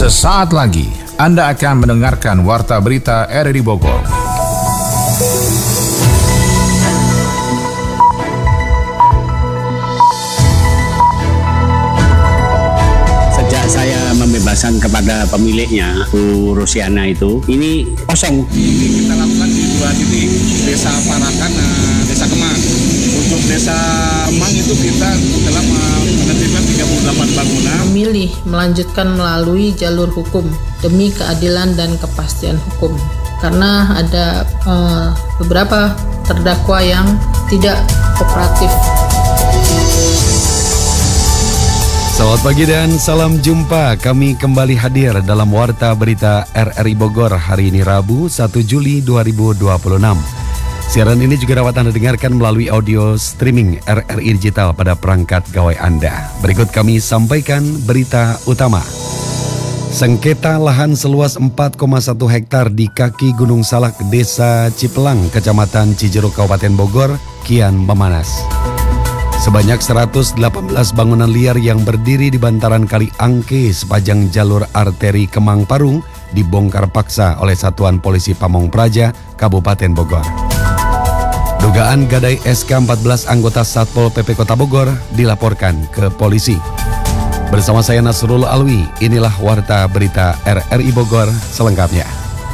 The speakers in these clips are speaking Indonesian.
Sesaat lagi Anda akan mendengarkan Warta Berita RRI Bogor. Sejak saya membebaskan kepada pemiliknya, Bu Rusiana itu, ini kosong. Kita lakukan di 2 titik, Desa Parakan, Desa Kemang. Untuk Desa Kemang itu kita telah menertibkan 38 bangunan. Memilih melanjutkan melalui jalur hukum demi keadilan dan kepastian hukum. Karena ada beberapa terdakwa yang tidak kooperatif. Selamat pagi dan salam jumpa. Kami kembali hadir dalam Warta Berita RRI Bogor hari ini Rabu 1 Juli 2026. Siaran ini juga dapat Anda dengarkan melalui audio streaming RRI Digital pada perangkat gawai Anda. Berikut kami sampaikan berita utama. Sengketa lahan seluas 4,1 hektar di kaki Gunung Salak, Desa Cipelang, Kecamatan Cijeruk, Kabupaten Bogor, kian memanas. Sebanyak 118 bangunan liar yang berdiri di bantaran Kali Angke sepanjang jalur arteri Kemang Parung dibongkar paksa oleh Satuan Polisi Pamong Praja, Kabupaten Bogor. Dugaan gadai SK 14 anggota Satpol PP Kota Bogor dilaporkan ke polisi. Bersama saya Nasrul Alwi, inilah Warta Berita RRI Bogor selengkapnya.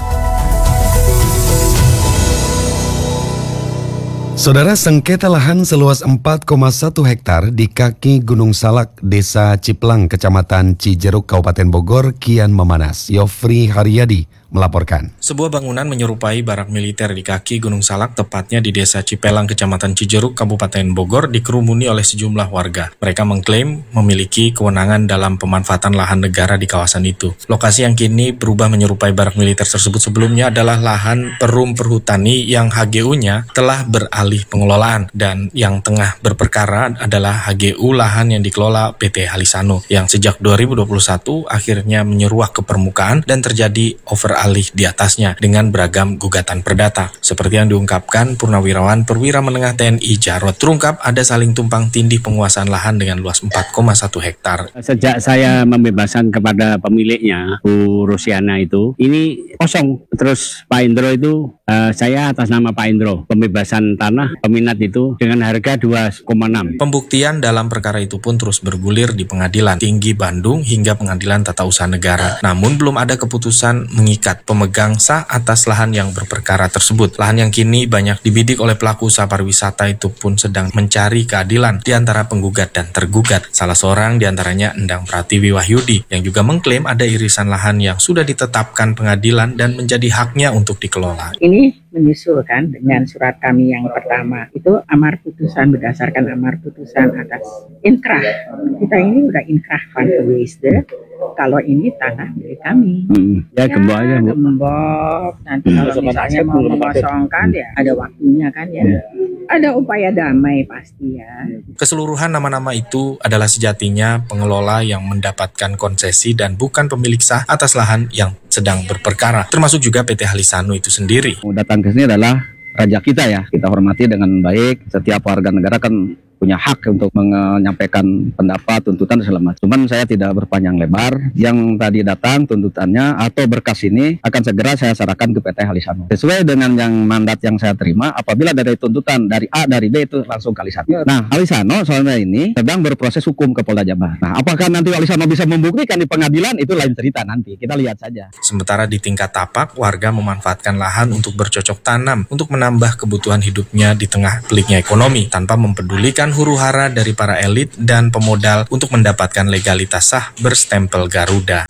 Saudara, sengketa lahan seluas 4,1 hektar di kaki Gunung Salak, Desa Cipelang, Kecamatan Cijeruk, Kabupaten Bogor kian memanas. Yofri Haryadi melaporkan. Sebuah bangunan menyerupai barak militer di kaki Gunung Salak, tepatnya di Desa Cipelang, Kecamatan Cijeruk, Kabupaten Bogor, dikerumuni oleh sejumlah warga. Mereka mengklaim memiliki kewenangan dalam pemanfaatan lahan negara di kawasan itu. Lokasi yang kini berubah menyerupai barak militer tersebut sebelumnya adalah lahan Perum Perhutani yang HGU-nya telah beralih pengelolaan, dan yang tengah berperkara adalah HGU lahan yang dikelola PT Halisano yang sejak 2021 akhirnya menyeruak ke permukaan dan terjadi overalih di atasnya dengan beragam gugatan perdata. Seperti yang diungkapkan Purnawirawan Perwira Menengah TNI Jarod, terungkap ada saling tumpang tindih penguasaan lahan dengan luas 4,1 hektar. Sejak saya membebaskan kepada pemiliknya, Bu Rusiana itu, ini kosong. Terus Pak Indro itu, saya atas nama Pak Indro, pembebasan tanah peminat itu dengan harga 2,6. Pembuktian dalam perkara itu pun terus bergulir di Pengadilan Tinggi Bandung hingga Pengadilan Tata Usaha Negara. Namun belum ada keputusan mengikat pemegang sah atas lahan yang berperkara tersebut. Lahan yang kini banyak dibidik oleh pelaku usaha pariwisata itu pun sedang mencari keadilan di antara penggugat dan tergugat. Salah seorang di antaranya Endang Pratiwi Wahyudi yang juga mengklaim ada irisan lahan yang sudah ditetapkan pengadilan dan menjadi haknya untuk dikelola. Ini menyusulkan dengan surat kami yang pertama, itu amar putusan, berdasarkan amar putusan atas inkrah. Kita ini udah inkrah Van Weesde, kalau ini tanah milik kami. Ya gembok aja, Bu. Gembok, nanti kalau misalnya mau mengosongkan ya ada waktunya kan ya. Ada upaya damai pasti ya. Keseluruhan nama-nama itu adalah sejatinya pengelola yang mendapatkan konsesi dan bukan pemilik sah atas lahan yang sedang berperkara, termasuk juga PT Halisano itu sendiri. Datang ke sini adalah raja kita ya, kita hormati dengan baik. Setiap warga negara kan punya hak untuk menyampaikan pendapat, tuntutan, segala macam. Cuman saya tidak berpanjang lebar. Yang tadi datang tuntutannya atau berkas ini akan segera saya serahkan ke PT Halisano. Sesuai dengan yang mandat yang saya terima, apabila dari tuntutan dari A, dari B itu langsung ke Halisano. Nah, Halisano soalnya ini sedang berproses hukum ke Polda Jabar. Nah, apakah nanti Halisano bisa membuktikan di pengadilan, itu lain cerita nanti. Kita lihat saja. Sementara di tingkat tapak, warga memanfaatkan lahan untuk bercocok tanam, untuk menambah kebutuhan hidupnya di tengah peliknya ekonomi, tanpa mempedulikan huru-hara dari para elit dan pemodal untuk mendapatkan legalitas sah berstempel Garuda.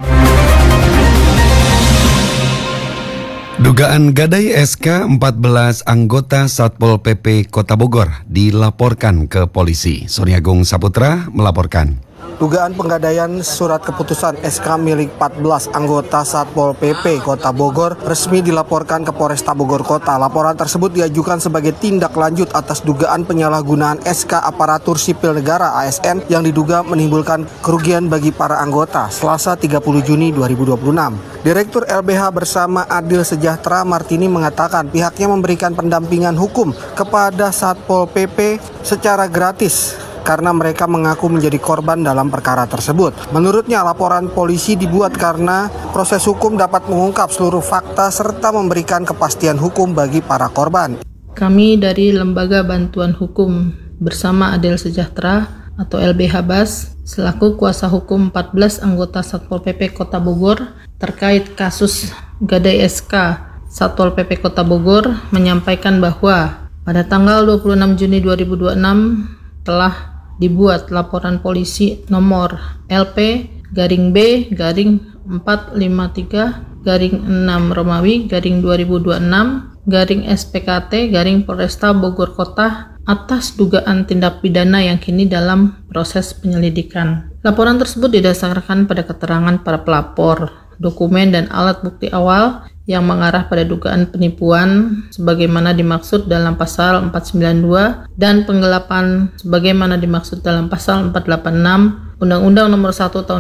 Dugaan gadai SK 14 anggota Satpol PP Kota Bogor dilaporkan ke polisi. Suryagung Saputra melaporkan. Dugaan penggadaian surat keputusan SK milik 14 anggota Satpol PP Kota Bogor resmi dilaporkan ke Polresta Bogor Kota. Laporan tersebut diajukan sebagai tindak lanjut atas dugaan penyalahgunaan SK Aparatur Sipil Negara ASN yang diduga menimbulkan kerugian bagi para anggota Selasa 30 Juni 2026. Direktur LBH bersama Adil Sejahtera Martini mengatakan pihaknya memberikan pendampingan hukum kepada Satpol PP secara gratis karena mereka mengaku menjadi korban dalam perkara tersebut. Menurutnya, laporan polisi dibuat karena proses hukum dapat mengungkap seluruh fakta serta memberikan kepastian hukum bagi para korban. Kami dari Lembaga Bantuan Hukum bersama Adil Sejahtera atau LBH BAS selaku kuasa hukum 14 anggota Satpol PP Kota Bogor terkait kasus Gadai SK Satpol PP Kota Bogor menyampaikan bahwa pada tanggal 26 Juni 2026 telah dibuat laporan polisi nomor LP-B-453-6 Romawi _2026 Polresta Bogor Kota atas dugaan tindak pidana yang kini dalam proses penyelidikan. Laporan tersebut didasarkan pada keterangan para pelapor, dokumen dan alat bukti awal yang mengarah pada dugaan penipuan sebagaimana dimaksud dalam pasal 492 dan penggelapan sebagaimana dimaksud dalam pasal 486 Undang-Undang Nomor 1 Tahun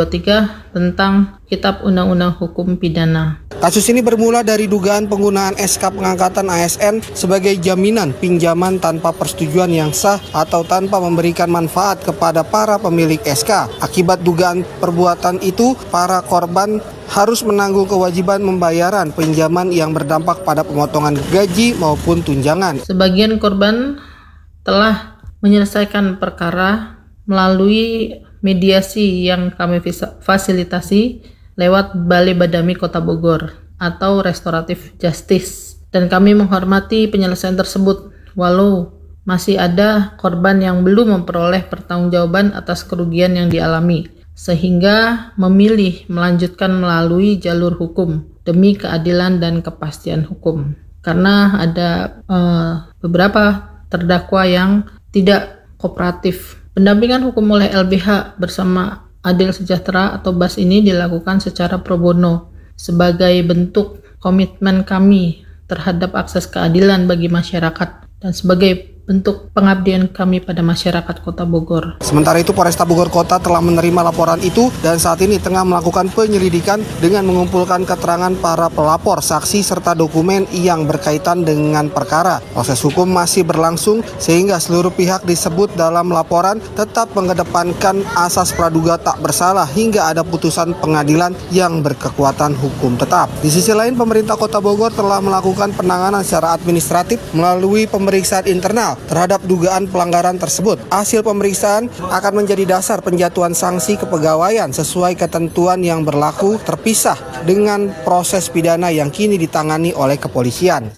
2023 tentang Kitab Undang-Undang Hukum Pidana. Kasus ini bermula dari dugaan penggunaan SK pengangkatan ASN sebagai jaminan pinjaman tanpa persetujuan yang sah atau tanpa memberikan manfaat kepada para pemilik SK. Akibat dugaan perbuatan itu, para korban harus menanggung kewajiban pembayaran pinjaman yang berdampak pada pemotongan gaji maupun tunjangan. Sebagian korban telah menyelesaikan perkara melalui mediasi yang kami fasilitasi lewat Balai Badami Kota Bogor atau Restoratif Justice, dan kami menghormati penyelesaian tersebut walau masih ada korban yang belum memperoleh pertanggungjawaban atas kerugian yang dialami, sehingga memilih melanjutkan melalui jalur hukum demi keadilan dan kepastian hukum. Karena ada beberapa terdakwa yang tidak kooperatif. Pendampingan hukum oleh LBH bersama Adil Sejahtera atau BAS ini dilakukan secara pro bono sebagai bentuk komitmen kami terhadap akses keadilan bagi masyarakat dan sebagai bentuk pengabdian kami pada masyarakat Kota Bogor. Sementara itu, Polresta Bogor Kota telah menerima laporan itu dan saat ini tengah melakukan penyelidikan dengan mengumpulkan keterangan para pelapor, saksi, serta dokumen yang berkaitan dengan perkara. Proses hukum masih berlangsung sehingga seluruh pihak disebut dalam laporan tetap mengedepankan asas praduga tak bersalah hingga ada putusan pengadilan yang berkekuatan hukum tetap. Di sisi lain, pemerintah Kota Bogor telah melakukan penanganan secara administratif melalui pemeriksaan internal terhadap dugaan pelanggaran tersebut. Hasil pemeriksaan akan menjadi dasar penjatuhan sanksi kepegawaian sesuai ketentuan yang berlaku, terpisah dengan proses pidana yang kini ditangani oleh kepolisian.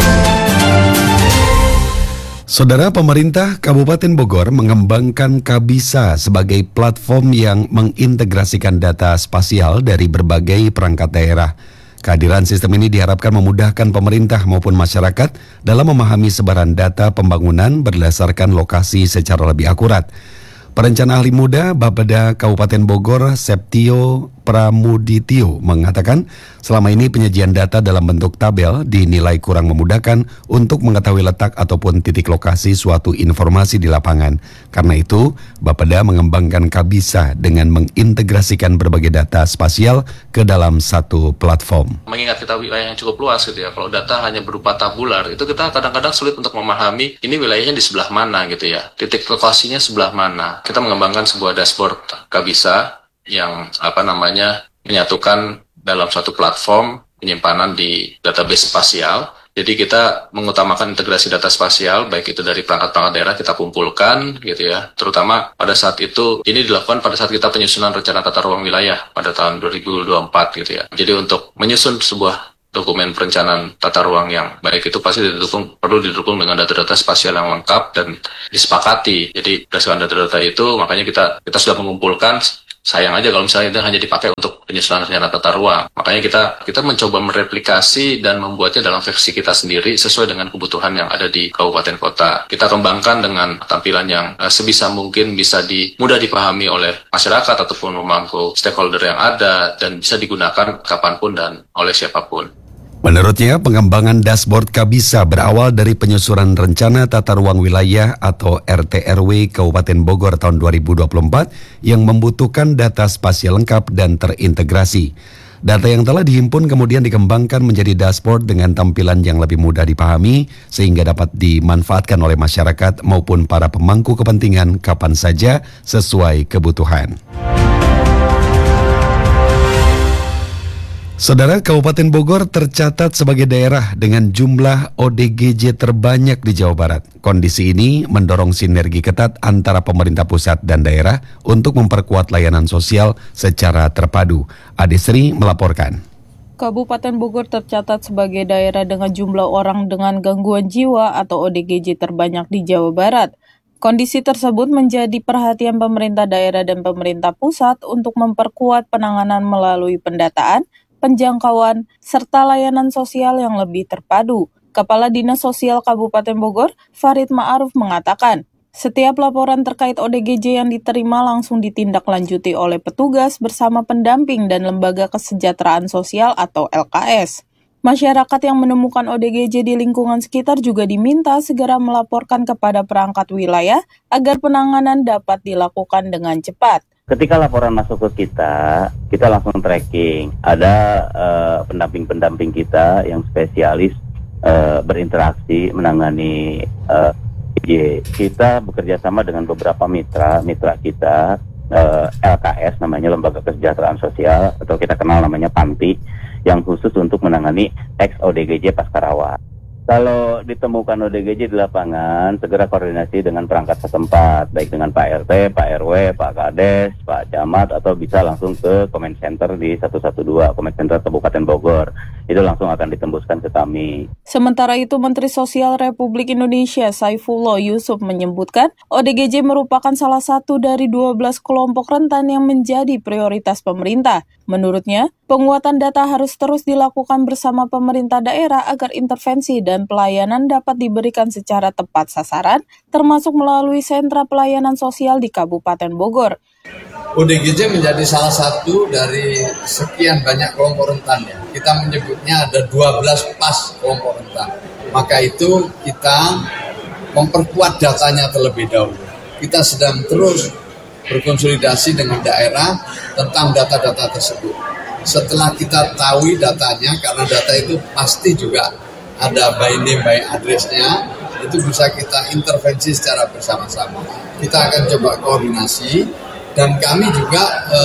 Saudara, pemerintah Kabupaten Bogor mengembangkan Kabisa sebagai platform yang mengintegrasikan data spasial dari berbagai perangkat daerah. Kehadiran sistem ini diharapkan memudahkan pemerintah maupun masyarakat dalam memahami sebaran data pembangunan berdasarkan lokasi secara lebih akurat. Perencana ahli muda Bapeda Kabupaten Bogor, Septio Pramuditio, mengatakan selama ini penyajian data dalam bentuk tabel dinilai kurang memudahkan untuk mengetahui letak ataupun titik lokasi suatu informasi di lapangan. Karena itu, Bapeda mengembangkan Kabisa dengan mengintegrasikan berbagai data spasial ke dalam satu platform. Mengingat kita wilayah yang cukup luas gitu ya, kalau data hanya berupa tabular, itu kita kadang-kadang sulit untuk memahami ini wilayahnya di sebelah mana gitu ya, titik lokasinya sebelah mana. Kita mengembangkan sebuah dashboard Kabisa yang menyatukan dalam suatu platform penyimpanan di database spasial. Jadi kita mengutamakan integrasi data spasial, baik itu dari perangkat-perangkat daerah kita kumpulkan gitu ya. Terutama pada saat itu, ini dilakukan pada saat kita penyusunan rencana tata ruang wilayah pada tahun 2024 gitu ya. Jadi untuk menyusun sebuah dokumen perencanaan tata ruang yang baik itu pasti perlu didukung dengan data-data spasial yang lengkap dan disepakati. Jadi berdasarkan data-data itu, makanya kita sudah mengumpulkan. Sayang aja kalau misalnya itu hanya dipakai untuk penyusunan rencana tata ruang. Makanya kita mencoba mereplikasi dan membuatnya dalam versi kita sendiri sesuai dengan kebutuhan yang ada di kabupaten kota. Kita kembangkan dengan tampilan yang sebisa mungkin bisa mudah dipahami oleh masyarakat ataupun pemangku stakeholder yang ada dan bisa digunakan kapanpun dan oleh siapapun. Menurutnya, pengembangan dashboard Kabisa berawal dari penyusunan Rencana Tata Ruang Wilayah atau RTRW Kabupaten Bogor tahun 2024 yang membutuhkan data spasial lengkap dan terintegrasi. Data yang telah dihimpun kemudian dikembangkan menjadi dashboard dengan tampilan yang lebih mudah dipahami sehingga dapat dimanfaatkan oleh masyarakat maupun para pemangku kepentingan kapan saja sesuai kebutuhan. Saudara, Kabupaten Bogor tercatat sebagai daerah dengan jumlah ODGJ terbanyak di Jawa Barat. Kondisi ini mendorong sinergi ketat antara pemerintah pusat dan daerah untuk memperkuat layanan sosial secara terpadu. Adesri melaporkan. Kabupaten Bogor tercatat sebagai daerah dengan jumlah orang dengan gangguan jiwa atau ODGJ terbanyak di Jawa Barat. Kondisi tersebut menjadi perhatian pemerintah daerah dan pemerintah pusat untuk memperkuat penanganan melalui pendataan, penjangkauan, serta layanan sosial yang lebih terpadu. Kepala Dinas Sosial Kabupaten Bogor, Farid Ma'aruf mengatakan, setiap laporan terkait ODGJ yang diterima langsung ditindaklanjuti oleh petugas bersama pendamping dan Lembaga Kesejahteraan Sosial atau LKS. Masyarakat yang menemukan ODGJ di lingkungan sekitar juga diminta segera melaporkan kepada perangkat wilayah agar penanganan dapat dilakukan dengan cepat. Ketika laporan masuk ke kita langsung tracking. Ada pendamping-pendamping kita yang spesialis berinteraksi menangani ODGJ. Kita bekerja sama dengan beberapa mitra kita, LKS namanya, Lembaga Kesejahteraan Sosial, atau kita kenal namanya PANTI, yang khusus untuk menangani ex-ODGJ pasca rawat. Kalau ditemukan ODGJ di lapangan, segera koordinasi dengan perangkat setempat, baik dengan Pak RT, Pak RW, Pak Kades, Pak Camat, atau bisa langsung ke Comment Center di 112, Comment Center Kabupaten Bogor. Itu langsung akan ditembuskan ke kami. Sementara itu, Menteri Sosial Republik Indonesia Saifullah Yusuf menyebutkan, ODGJ merupakan salah satu dari 12 kelompok rentan yang menjadi prioritas pemerintah. Menurutnya, penguatan data harus terus dilakukan bersama pemerintah daerah agar intervensi dan pelayanan dapat diberikan secara tepat sasaran, termasuk melalui sentra pelayanan sosial di Kabupaten Bogor. ODGJ menjadi salah satu dari sekian banyak kelompok rentan ya. Kita menyebutnya ada 12 pas kelompok rentan. Maka itu kita memperkuat datanya terlebih dahulu. Kita sedang terus berkonsolidasi dengan daerah tentang data-data tersebut. Setelah kita tahu datanya, karena data itu pasti juga ada by name, by address-nya, itu bisa kita intervensi secara bersama-sama. Kita akan coba koordinasi, dan kami juga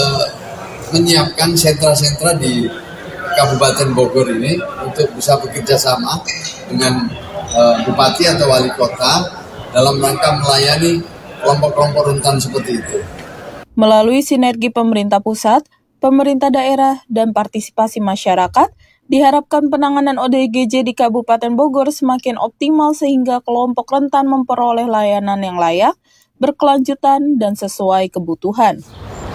menyiapkan sentra-sentra di Kabupaten Bogor ini untuk bisa bekerja sama dengan Bupati atau Wali Kota dalam rangka melayani kelompok-kelompok rentan seperti itu. Melalui sinergi pemerintah pusat, pemerintah daerah, dan partisipasi masyarakat, diharapkan penanganan ODGJ di Kabupaten Bogor semakin optimal sehingga kelompok rentan memperoleh layanan yang layak, berkelanjutan, dan sesuai kebutuhan.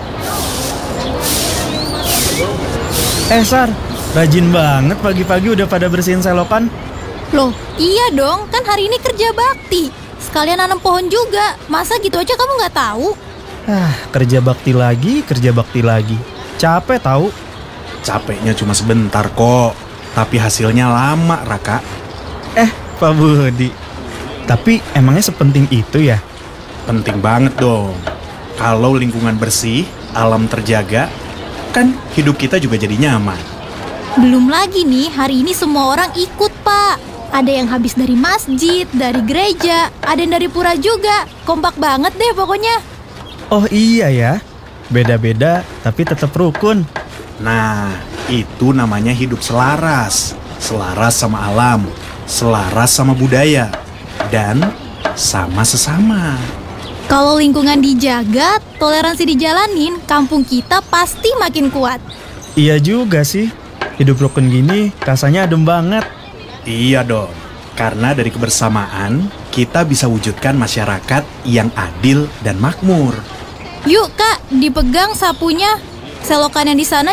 Sar, rajin banget pagi-pagi udah pada bersihin selokan. Loh, iya dong, kan hari ini kerja bakti. Sekalian nanam pohon juga, masa gitu aja kamu nggak tahu? Kerja bakti lagi. Capek tahu. Capeknya cuma sebentar kok, tapi hasilnya lama, Raka. Pak Budi, tapi emangnya sepenting itu ya? Penting banget dong. Kalau lingkungan bersih, alam terjaga, kan hidup kita juga jadi nyaman. Belum lagi nih, hari ini semua orang ikut, Pak. Ada yang habis dari masjid, dari gereja, ada yang dari pura juga. Kompak banget deh pokoknya. Oh iya ya, beda-beda tapi tetap rukun. Nah, itu namanya hidup selaras. Selaras sama alam, selaras sama budaya, dan sama sesama. Kalau lingkungan dijaga, toleransi dijalanin, kampung kita pasti makin kuat. Iya juga sih, hidup rukun gini rasanya adem banget. Iya dong, karena dari kebersamaan kita bisa wujudkan masyarakat yang adil dan makmur. Yuk Kak, dipegang sapunya. Selokan yang di sana